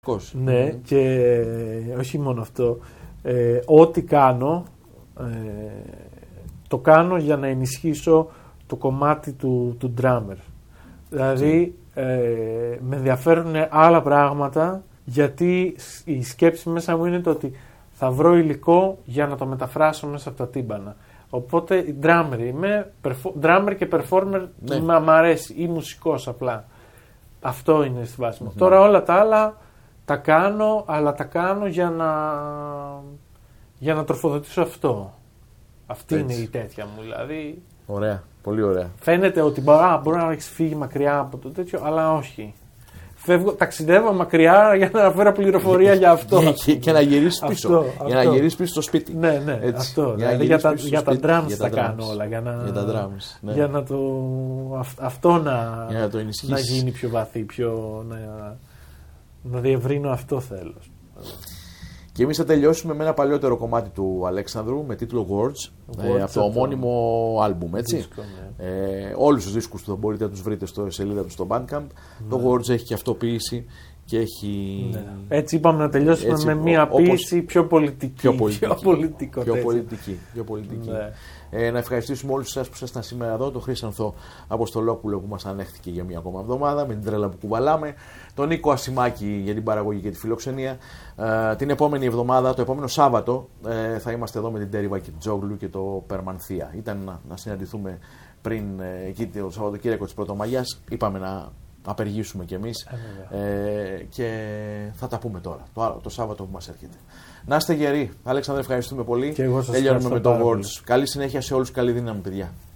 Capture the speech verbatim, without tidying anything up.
Ναι, mm. και όχι μόνο αυτό. Ε, ό,τι κάνω, ε, το κάνω για να ενισχύσω το κομμάτι του, του drummer. Δηλαδή, ε, με ενδιαφέρουν άλλα πράγματα, γιατί η σκέψη μέσα μου είναι το ότι θα βρω υλικό για να το μεταφράσω μέσα από τα τύμπανα. Οπότε, drummer είμαι, drummer και performer, ναι. μ' αρέσει, ή μουσικός απλά. Αυτό είναι στη βάση μου. Mm-hmm. Τώρα όλα τα άλλα τα κάνω, αλλά τα κάνω για να, για να τροφοδοτήσω αυτό. Αυτή έτσι. Είναι η τέτοια μου, δηλαδή. Ωραία, πολύ ωραία. Φαίνεται ότι α, μπορεί να έχει φύγει μακριά από το τέτοιο, αλλά όχι. Φεύγω, ταξιδεύω μακριά για να φέρω πληροφορία για αυτό. Και, και να γυρίσει πίσω. Αυτό, για αυτό. Να γυρίσει πίσω στο σπίτι. Ναι, ναι, έτσι. Αυτό. Για, δηλαδή, για, τα, για τα drums για τα, τα κάνω όλα. Για να, για τα drums, ναι. για να το, αυτό να, για να, το να γίνει πιο βαθύ, πιο, να, να διευρύνω αυτό θέλω. Και εμείς θα τελειώσουμε με ένα παλιότερο κομμάτι του Αλέξανδρου με τίτλο Words, Words ε, από το ομώνυμο άλμπουμ, έτσι. Δίσκο, ναι. ε, όλους τους δίσκους του θα μπορείτε να τους βρείτε στο σελίδα του στο Bandcamp. Ναι. Το Words έχει και αυτό ποίηση και έχει... Ναι. Έτσι είπαμε να τελειώσουμε έτσι, με μια όπως... ποίηση πιο πολιτική. Πιο πολιτική. Πιο, πολιτικό, πιο πολιτική. Πιο πολιτική. Ναι. Ε, να ευχαριστήσουμε όλους εσάς που ήσασταν σήμερα εδώ, τον Χρήστανθο Αποστολόπουλο που μας ανέχτηκε για μια ακόμα εβδομάδα με την τρέλα που κουβαλάμε, τον Νίκο Ασημάκη για την παραγωγή και τη φιλοξενία. Ε, την επόμενη εβδομάδα, το επόμενο Σάββατο, ε, θα είμαστε εδώ με την Τέρι Βακιτζόγλου και το Περμανθία. Ήταν να, να συναντηθούμε πριν ε, εκεί το Σαββατοκύριακο της Πρωτομαγιάς. Είπαμε να απεργήσουμε κι εμείς ε, και θα τα πούμε τώρα, το, το Σάββατο που μας έρχεται. Να είστε γεροί. Αλέξανδρε, ευχαριστούμε πολύ. Και εγώ σας Τελειώνουμε με το Words. Καλή συνέχεια σε όλους, καλή δύναμη, παιδιά.